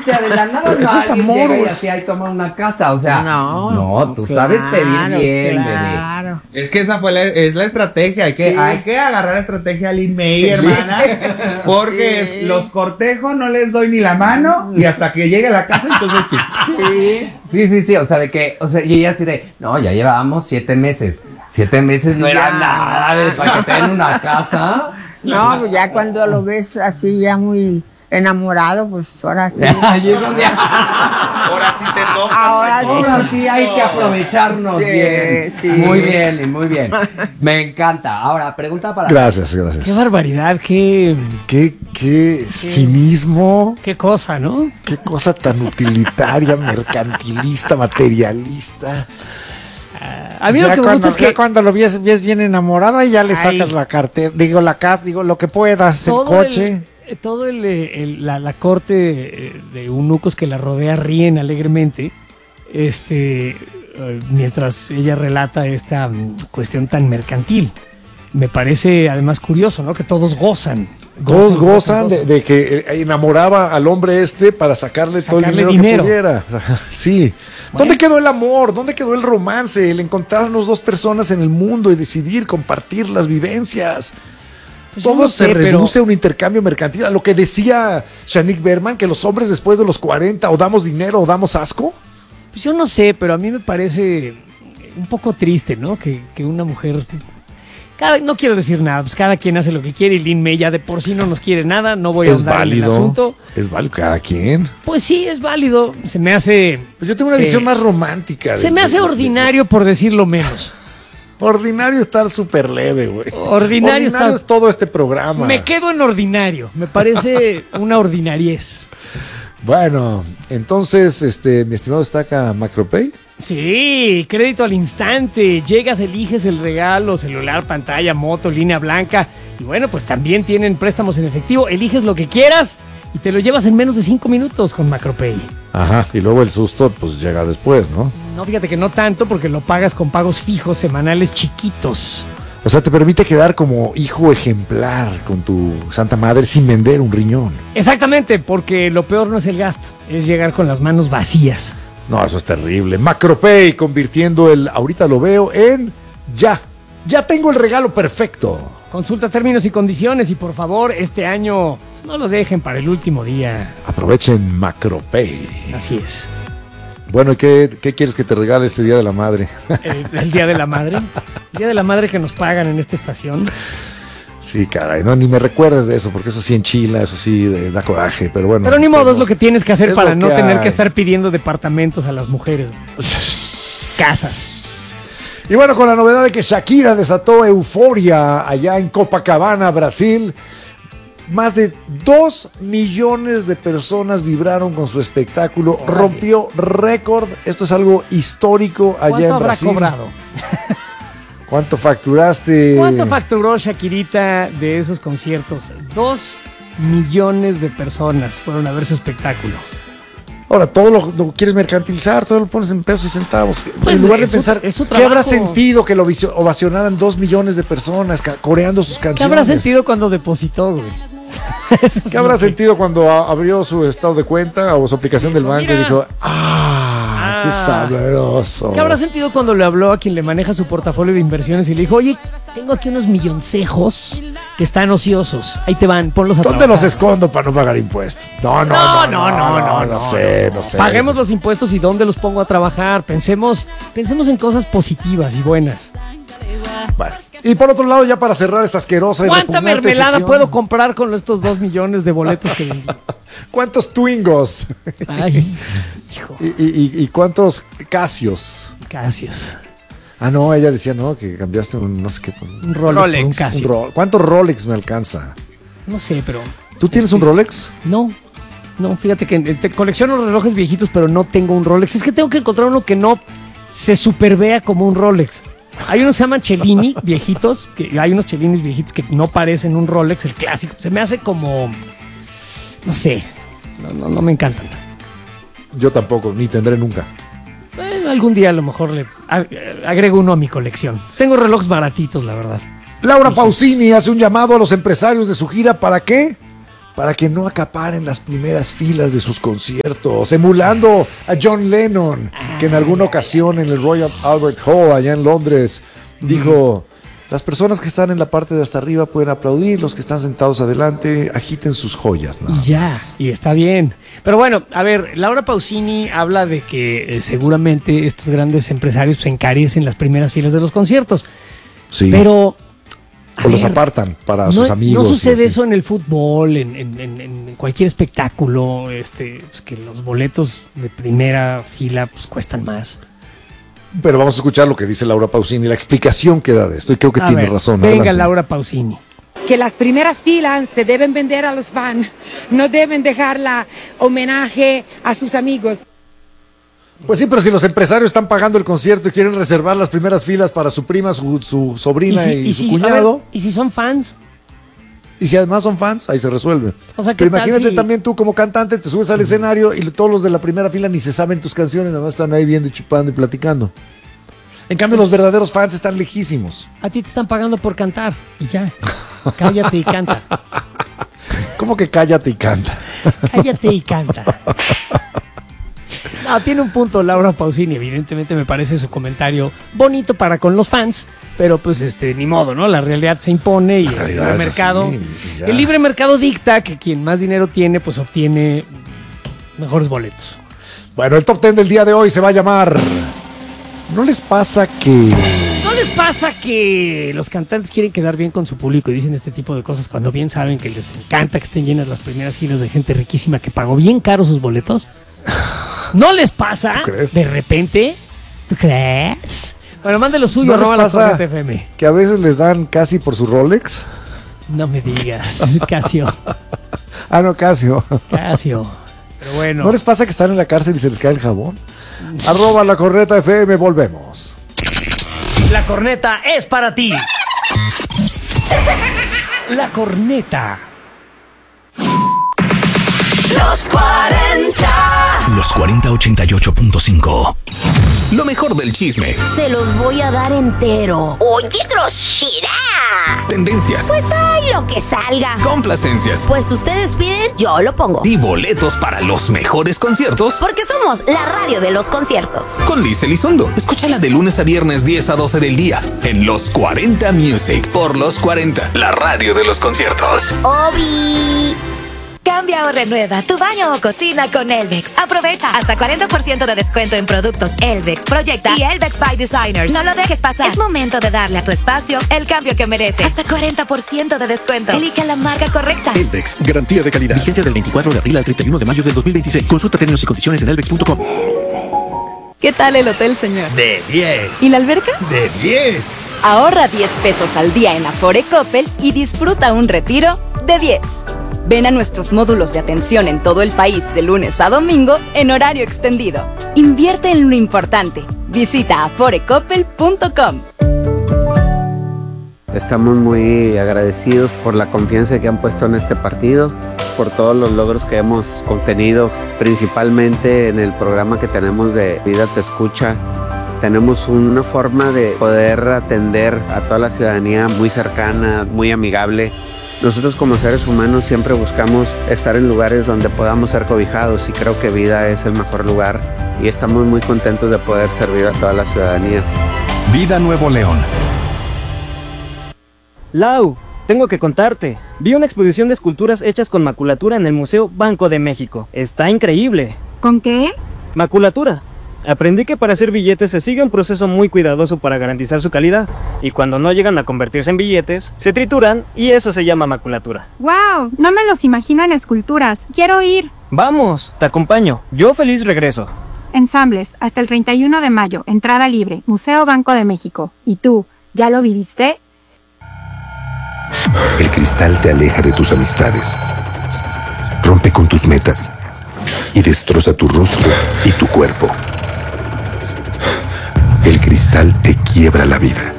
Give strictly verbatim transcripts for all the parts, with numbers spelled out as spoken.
sea, de la nada no Eso es alguien amor, llega y güey. así ahí toma una casa, o sea, No, no, tú claro, sabes pedir bien, claro. Es que esa fue la, es la estrategia. Hay que, Sí. hay que agarrar la estrategia a Lin May, hermana. Porque Sí. es, los cortejos no les doy ni la mano. Y hasta que llegue a la casa, entonces sí. Sí. Sí, sí, sí, o sea, de que, o sea, y ella así de, no, ya llevábamos siete meses. Siete meses no era Ya. nada de para que te den una casa. No, pues ya cuando lo ves así ya muy enamorado, pues ahora sí. Y eso ya. Ahora sí te toca. Ahora sí. Ahora sí hay que aprovecharnos Sí, bien. sí. Muy bien, y muy bien. Me encanta. Ahora, pregunta para. Gracias, gracias. Qué barbaridad, qué, Qué, qué cinismo, qué cosa, ¿no? qué cosa tan utilitaria, mercantilista, materialista. A mí lo Ya que me cuando, gusta es ya que cuando lo ves, ves bien enamorado y ya le Ay. sacas la cartera, digo la casa, digo lo que puedas, el todo coche. el- todo el, eh, el- la, la corte eh, de eunucos que la rodea ríen alegremente, este, eh, mientras ella relata esta mm, cuestión tan mercantil. Me parece además curioso, ¿no? Que todos gozan. Todos gozan de, gozan. de que eh, enamoraba al hombre este para sacarle, todo el Sacarle dinero, dinero. que pudiera. Sí. ¿Dónde quedó el amor? ¿Dónde quedó el romance? El encontrarnos dos personas en el mundo y decidir compartir las vivencias. Pues yo Todo no se sé, pero- reduce a un intercambio mercantil. A lo que decía Shanique Berman, que los hombres después de los cuarenta o damos dinero o damos asco. Pues yo no sé, pero a mí me parece un poco triste, ¿no? Que, que una mujer... Cada- no quiero decir nada, pues cada quien hace lo que quiere y Lin May ya de por sí no nos quiere nada, no voy a Es ahondar en el válido. asunto. Es válido cada quien. Pues sí, es válido, se me hace... Pues yo tengo una Sí. visión más romántica. Se de- me hace de- de- ordinario por decirlo menos. Ordinario estar súper leve, güey. Ordinario está- es todo este programa. Me quedo en ordinario, me parece una ordinariez. Bueno, entonces, este, mi estimado Estaca Macropay. Sí, crédito al instante, llegas, eliges el regalo, celular, pantalla, moto, línea blanca y bueno, pues también tienen préstamos en efectivo, eliges lo que quieras y te lo llevas en menos de cinco minutos con Macropay. Ajá, y luego el susto, pues llega después, ¿no? No, fíjate que no tanto porque lo pagas con pagos fijos semanales chiquitos. O sea, te permite quedar como hijo ejemplar con tu santa madre sin vender un riñón. Exactamente, porque lo peor no es el gasto, es llegar con las manos vacías. No, eso es terrible. Macropay convirtiendo el ahorita lo veo en ya. Ya tengo el regalo perfecto. Consulta términos y condiciones y por favor, este año pues, no lo dejen para el último día. Aprovechen Macropay. Así es. Bueno, ¿y qué, qué quieres que te regale este Día de la Madre? El, el Día de la Madre. El Día de la Madre que nos pagan en esta estación. Sí, caray, no, ni me recuerdes de eso, porque eso sí enchila, eso sí eh, da coraje, pero bueno. Pero ni modo, es lo que tienes que hacer es para lo no que tener hay. que estar pidiendo departamentos a las mujeres. Casas. Y bueno, con la novedad de que Shakira desató euforia allá en Copacabana, Brasil, más de dos millones de personas vibraron con su espectáculo, Órale. rompió récord, esto es algo histórico allá ¿Cuánto en habrá Brasil. cobrado? ¿Cuánto facturaste? ¿Cuánto facturó Shakirita de esos conciertos? Dos millones de personas fueron a ver su espectáculo. Ahora, todo lo, lo quieres mercantilizar, todo lo pones en pesos y centavos. Pues en lugar de es su- pensar, es su ¿qué habrá trabajo. sentido que lo visio- ovacionaran dos millones de personas ca- coreando sus canciones? ¿Qué habrá sentido cuando depositó, güey? Eso es ¿Qué habrá lo que- sentido cuando a- abrió su estado de cuenta o su aplicación del Dijo, banco y "Mira, dijo, ¡ah! ¡Qué ah, sabroso! ¿Qué habrá sentido cuando le habló a quien le maneja su portafolio de inversiones y le dijo, oye, tengo aquí unos milloncejos que están ociosos, ahí te van, ponlos a ¿Dónde los trabajar"? escondo para no pagar impuestos? No, no, No, no, no, no, no, no, no, sé, no sé. Paguemos los impuestos y dónde los pongo a trabajar. Pensemos, pensemos en cosas positivas y buenas. Bueno. Y por otro lado, ya para cerrar esta asquerosa y ¿Cuánta repugnante mermelada sección, puedo comprar con estos dos millones de boletos que vendí? ¿cuántos Twingos? Ay, hijo, ¿Y, y- y- y cuántos Casios? Casios. Ah, no, ella decía, no, que cambiaste un no sé qué. Un Un Rolex, por un un Casio. Ro- ¿Cuántos Rolex me alcanza? No sé, pero... ¿Tú tienes un Rolex? No, no, fíjate que te colecciono relojes viejitos, pero no tengo un Rolex. Es que tengo que encontrar uno que no se supervea como un Rolex. Hay unos que se llaman Cellini viejitos, que hay unos Cellinis viejitos que no parecen un Rolex, el clásico. Se me hace como, no sé, no, no, no me encantan. Yo tampoco, ni tendré nunca. Eh, algún día a lo mejor le ag- agrego uno a mi colección. Tengo relojes baratitos, la verdad. Laura Pausini hace un llamado a los empresarios de su gira, ¿para qué? para que no acaparen las primeras filas de sus conciertos, emulando a John Lennon, que en alguna ocasión en el Royal Albert Hall, allá en Londres, dijo, las personas que están en la parte de hasta arriba pueden aplaudir, los que están sentados adelante agiten sus joyas. Nada Y ya, más. y está bien. Pero bueno, a ver, Laura Pausini habla de que eh, seguramente estos grandes empresarios se encarecen las primeras filas de los conciertos. Sí. Pero... a O los ver, apartan para no, sus amigos. no y sucede así. eso en el fútbol, en, en- en- en cualquier espectáculo, este, pues que los boletos de primera fila pues cuestan más. Pero vamos a escuchar lo que dice Laura Pausini, la explicación que da de esto, y creo que A tiene ver, razón. Venga, Adelante. Laura Pausini. Que las primeras filas se deben vender a los fans, no deben dejarla homenaje a sus amigos. Pues sí, pero si los empresarios están pagando el concierto y quieren reservar las primeras filas para su prima, su, su sobrina y, su si- a cuñado, ver, ¿y si son fans? y si además son fans, ahí se resuelve. O sea, ¿qué Pero tal imagínate si- también tú como cantante, te subes al escenario y todos los de la primera fila ni se saben tus canciones, nada más están ahí viendo y chupando y platicando. En cambio, los verdaderos fans están lejísimos. A ti te están pagando por cantar y ya. Cállate y canta. ¿Cómo que cállate y canta? Cállate y canta. No, tiene un punto Laura Pausini. Evidentemente me parece su comentario bonito para con los fans, pero pues este ni modo, ¿no? La realidad se impone y el realidad libre es mercado. así, y ya. El libre mercado dicta que quien más dinero tiene, pues obtiene mejores boletos. Bueno, el top ten del día de hoy se va a llamar... ¿No les pasa que... ¿No les pasa que los cantantes quieren quedar bien con su público y dicen este tipo de cosas cuando bien saben que les encanta que estén llenas las primeras filas de gente riquísima que pagó bien caro sus boletos? ¿No les pasa? ¿Tú crees? De repente, ¿tú crees? Bueno, mande lo suyo, ¿No les arroba la pasa Corneta F M. que a veces les dan casi por su Rolex? No me digas, Casio, Ah, no, Casio. Casio. Pero bueno, ¿No les pasa que están en la cárcel y se les cae el jabón? Arroba la Corneta F M, volvemos. la corneta es para ti. La corneta. Los cuarenta. Los cuarenta ochenta y ocho punto cinco. Lo mejor del chisme. Se los voy a dar entero. Oye, grosera. Tendencias. Pues hay lo que salga. Complacencias. Pues ustedes piden, yo lo pongo. Y boletos para los mejores conciertos. Porque somos la radio de los conciertos. Con Liz Elizondo. Escúchala de lunes a viernes diez a doce del día. En Los cuarenta Music. Por Los cuarenta. La radio de los conciertos. Obi. Cambia o renueva tu baño o cocina con Elvex. Aprovecha hasta cuarenta por ciento de descuento en productos Elvex, Proyecta y Elvex by Designers. No lo dejes pasar. Es momento de darle a tu espacio el cambio que merece. Hasta cuarenta por ciento de descuento. Elige la marca correcta. Elvex, garantía de calidad. Vigencia del veinticuatro de abril al treinta y uno de mayo del dos mil veintiséis. Consulta términos y condiciones en elvex punto com. ¿Qué tal el hotel, señor? De diez. ¿Y la alberca? De diez. Ahorra diez pesos al día en Afore Coppel y disfruta un retiro de diez. Ven a nuestros módulos de atención en todo el país de lunes a domingo en horario extendido. Invierte en lo importante. Visita afore coppel punto com. Estamos muy agradecidos por la confianza que han puesto en este partido, por todos los logros que hemos obtenido, principalmente en el programa que tenemos de Vida Te Escucha. Tenemos una forma de poder atender a toda la ciudadanía muy cercana, muy amigable. Nosotros como seres humanos siempre buscamos estar en lugares donde podamos ser cobijados y creo que Vida es el mejor lugar y estamos muy contentos de poder servir a toda la ciudadanía. Vida Nuevo León. Lau, tengo que contarte. Vi una exposición de esculturas hechas con maculatura en el Museo Banco de México. Está increíble. ¿Con qué? Maculatura. Aprendí que para hacer billetes se sigue un proceso muy cuidadoso para garantizar su calidad. Y cuando no llegan a convertirse en billetes, se trituran y eso se llama maculatura. ¡Wow! No me los imagino en esculturas. Quiero ir. Vamos, te acompaño. Yo feliz regreso. Ensambles, hasta el treinta y uno de mayo. Entrada libre. Museo Banco de México. ¿Y tú? ¿Ya lo viviste? El cristal te aleja de tus amistades, rompe con tus metas y destroza tu rostro y tu cuerpo. El cristal te quiebra la vida.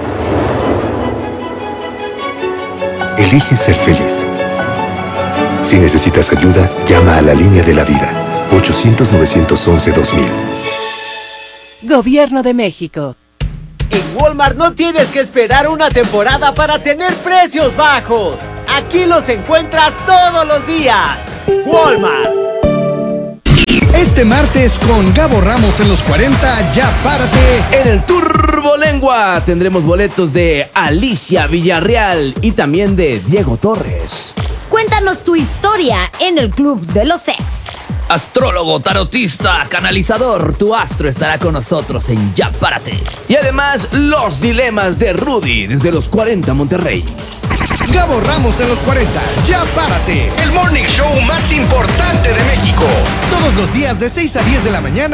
Elige ser feliz. Si necesitas ayuda, llama a la línea de la vida. ochocientos, novecientos once, dos mil. Gobierno de México. En Walmart no tienes que esperar una temporada para tener precios bajos. Aquí los encuentras todos los días. Walmart. Este martes con Gabo Ramos en los cuarenta, ya párate. En el Turbolengua tendremos boletos de Alicia Villarreal y también de Diego Torres. Cuéntanos tu historia en el Club de los Ex. Astrólogo, tarotista, canalizador, tu astro estará con nosotros en Ya Párate. Y además, los dilemas de Rudy desde los cuarenta Monterrey. Gabo Ramos en los cuarenta, ya párate. El morning show más importante de México. Todos los días de seis a diez de la mañana